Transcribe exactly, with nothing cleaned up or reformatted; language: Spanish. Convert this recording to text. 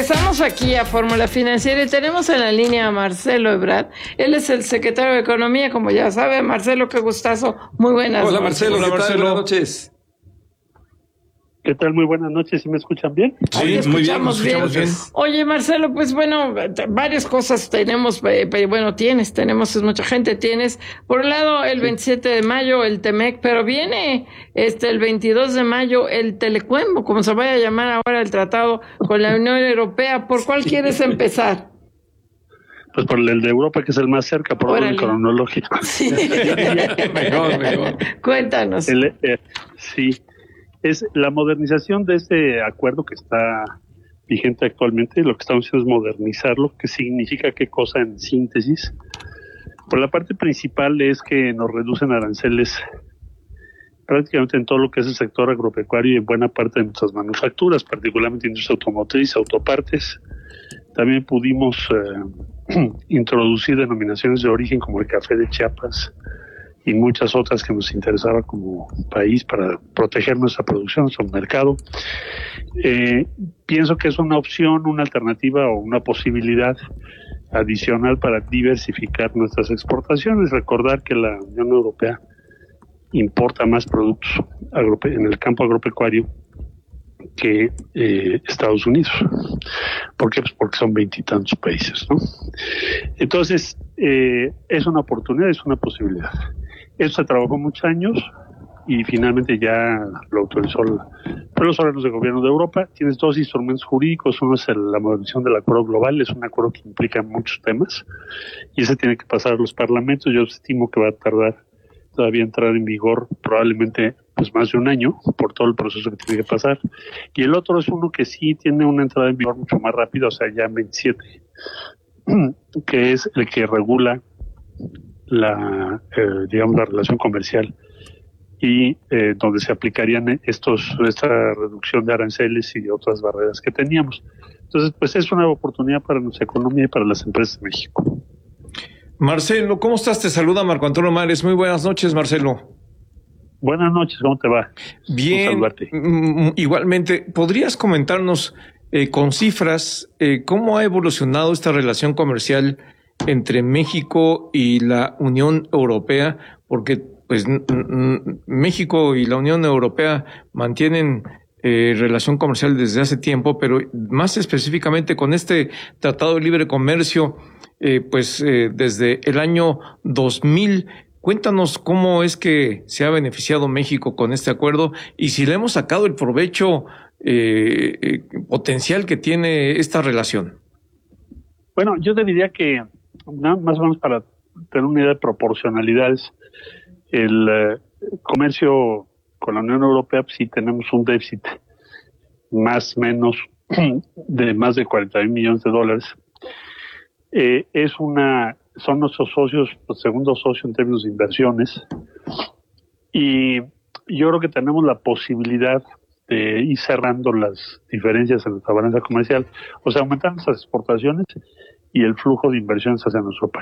Regresamos aquí a Fórmula Financiera y tenemos en la línea a Marcelo Ebrard. Él es el secretario de Economía, como ya sabe. Marcelo, qué gustazo. Muy buenas Hola, noches. Marcelo. Hola, Marcelo. Buenas noches. ¿Qué tal? Muy buenas noches. ¿Sí me escuchan bien? Sí, Sí, muy bien, nos bien. escuchamos bien. Oye, Marcelo, pues bueno, varias cosas tenemos, eh, bueno, tienes, tenemos, es mucha gente, tienes, por un lado, el veintisiete de mayo, el Temec, pero viene este el veintidós de mayo, el Telecuembo, como se vaya a llamar ahora el tratado con la Unión Europea. ¿Por cuál quieres empezar? Pues por el de Europa, que es el más cerca, por orden cronológico. Sí. Mejor, mejor. Cuéntanos. El, eh, sí. Es la modernización de este acuerdo que está vigente actualmente. Lo que estamos haciendo es modernizarlo. ¿Qué significa qué cosa en síntesis? Por la parte principal es que nos reducen aranceles prácticamente en todo lo que es el sector agropecuario y en buena parte de nuestras manufacturas, particularmente industria automotriz, autopartes. También pudimos eh, introducir denominaciones de origen como el café de Chiapas y muchas otras que nos interesaba como país para proteger nuestra producción, nuestro mercado. Eh, pienso que es una opción, una alternativa o una posibilidad adicional para diversificar nuestras exportaciones. Recordar que la Unión Europea importa más productos agrope- en el campo agropecuario que eh, Estados Unidos. ¿Por qué? Pues porque son veintitantos países, ¿no? Entonces, eh, es una oportunidad, es una posibilidad. Esto se trabajó muchos años y finalmente ya lo autorizó el, los órganos de gobierno de Europa. Tienes dos instrumentos jurídicos. Uno es el, la modernización del acuerdo global. Es un acuerdo que implica muchos temas y ese tiene que pasar a los parlamentos. Yo estimo que va a tardar todavía entrar en vigor probablemente pues más de un año por todo el proceso que tiene que pasar. Y el otro es uno que sí tiene una entrada en vigor mucho más rápida, o sea, ya en veintisiete, que es el que regula la eh, digamos la relación comercial y eh, donde se aplicarían estos esta reducción de aranceles y de otras barreras que teníamos. Entonces, pues es una oportunidad para nuestra economía y para las empresas de México. Marcelo, ¿cómo estás? Te saluda Marco Antonio Mares. Muy buenas noches, Marcelo. Buenas noches, ¿cómo te va? Bien, mm, igualmente, ¿podrías comentarnos eh, con cifras eh, cómo ha evolucionado esta relación comercial entre México y la Unión Europea? Porque pues n- n- México y la Unión Europea mantienen eh, relación comercial desde hace tiempo, pero más específicamente con este Tratado de Libre Comercio, eh, pues eh, desde el año dos mil. Cuéntanos cómo es que se ha beneficiado México con este acuerdo y si le hemos sacado el provecho eh, eh, potencial que tiene esta relación. Bueno, yo te diría que ¿no? más o menos para tener una idea de proporcionalidades, el eh, comercio con la Unión Europea, pues sí tenemos un déficit más o menos de más de cuarenta mil millones de dólares. Eh, es una, son nuestros socios, los segundos socios en términos de inversiones, y yo creo que tenemos la posibilidad de ir cerrando las diferencias en nuestra balanza comercial, o sea, aumentar nuestras exportaciones y el flujo de inversiones hacia nuestro país.